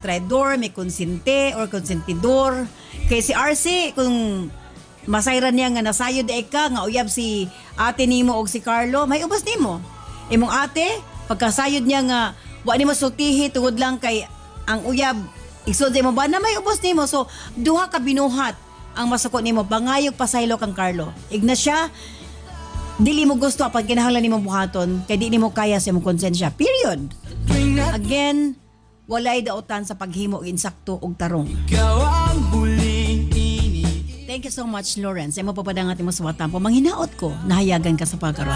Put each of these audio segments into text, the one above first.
traidor, may konsente or konsentidor. Kay si RC, kung masayran niya nga nasayod ka, nga uyab si ate nimo o si Carlo, may ubas nimo. Imong ate, pagkasayod niya nga, wa nimo sultihi tungod lang kay ang uyab, iksod sa imo ba na may ubos nimo. So, duha ka binuhat ang masukot nimo, bangayog pasaylo kang Carlo. Igna siya, dili mo gusto apag kinahanglan nimo buhaton, kay di nimo kaya sa imong konsensya. Period. Again, walay daotan sa paghimo og insakto og tarong. Thank you so much, Lawrence. Imo papadangat mo sa watampo. Manghinaot ko, nahayagan ka sa pagkaroon.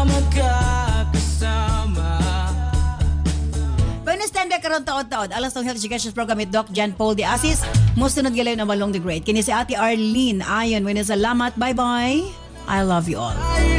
Pwede stand back karon taon-taon. Alas tong Health Education Program with Doc John Paul de Asis. Musunod galaw na Malong the Great. Kini si Ate Arlene Ayon. Wala salamat. Bye-bye. I love you all.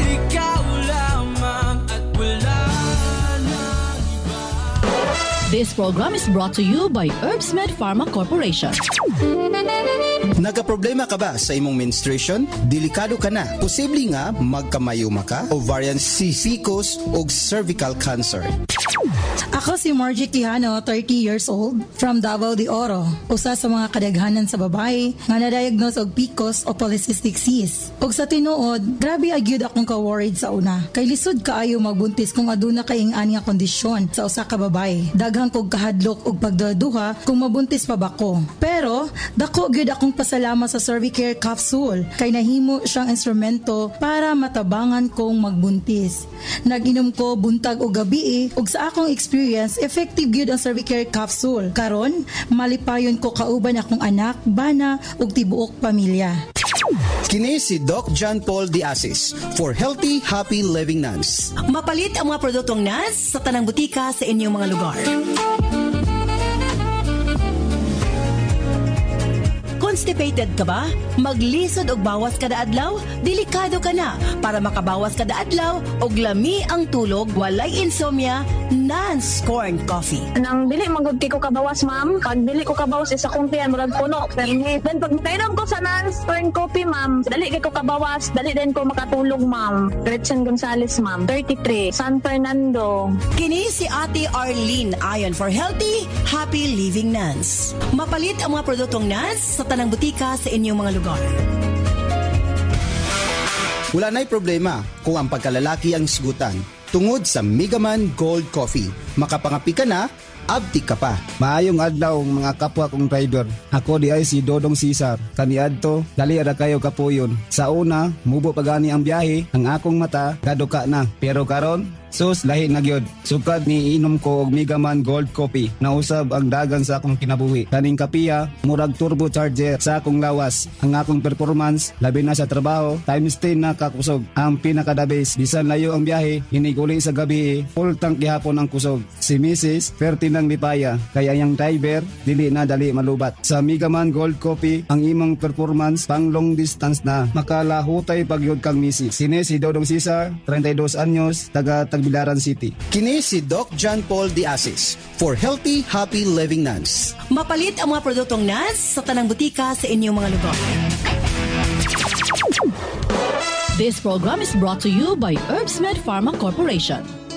This program is brought to you by Herbsmed Pharma Corporation. Nagaproblema ka ba sa imong menstruation? Delikado ka na. Posible nga magkamayuma ka, ovarian cysticus o cervical cancer. Ako si Margie Quijano, 30 years old, from Davao de Oro. Usa sa mga kadaghanan sa babae nga na-diagnose og PCOS o polycystic cyst. Og sa tinuod, grabe agyud akong ka-worried sa una. Kay lisod kaayo magbuntis kung aduna kay ani nga kondisyon sa usa ka babae. Daghang kog kahadlok og pagduduha kung mabuntis pa ba ko. Pero dako gyud akong pasalamat sa Cervicare capsule kay nahimo siyang instrumento para matabangan kong magbuntis. Nag-inom ko buntag o gabi ug sa akong experience, effective gyud ang Cervicare capsule. Karon, malipayon ko kauban akong anak, bana ug tibuok pamilya. Kini si Doc John Paul de Asis for Healthy, Happy Living Nuns. Mapalit ang mga produktong NANS sa tanang butika sa inyong mga lugar. Constipated ka ba? Maglisod og bawas kada adlaw? Delikado ka na. Para makabawas kada adlaw og lami ang tulog, walay insomnia, NANS Corn Coffee. Nang dili magud ko kabawas, ma'am. Pag dili ko kabawas isa kong tiyan murag puno. Then pag kainom ko sa NANS Corn Coffee, ma'am, dali ko kabawas, dali din ko makatulog, ma'am. Gretchen Gonzalez, ma'am, 33, San Fernando. Kini si Ate Arlene Ayon for Healthy, Happy Living NANS. Mapalit ang mga produktong NANS sa tanang butika sa inyong mga lugar. Wala na'y problema kung ang pagkalalaki ang sigutan. Tungod sa Megaman Gold Coffee, makapangapi ka na, abdi ka pa. Maayong adlaw mga kapwa kong rider. Ako di ay si Dodong Cesar. Kaniadto, dali ada kayo kapuyon. Sa una, mubo pagani ang biyahe, ang akong mata kaduka na. Pero karon, sus lahi na gyud. Sukad ni inom ko og Megaman Gold Coffee. Nausab ang dagan sa akong kinabuhi. Kaning kapiya, murag turbo charger sa akong lawas. Ang akong performance, labi na sa trabaho, times 10 na kakusog. Ang pinakadabes, bisan layo ang biyahe, hiniguli sa gabi, full tank gihapon ang kusog. Si Mrs. Fertinang Lipaya, kaya yung driver, dili na dali malubat. Sa Megaman Gold Coffee, ang imong performance pang long distance na. Makalahutay pagyod kang Mrs. Sine si Dodong Cesar, 32 anyos, taga Tagbilaran City. Kini si Doc John Paul de Asis for Healthy, Happy Living Nuns. Mapalit ang mga produktong NANS sa tanang butika sa inyong mga lugar. This program is brought to you by Herbsmed Pharma Corporation.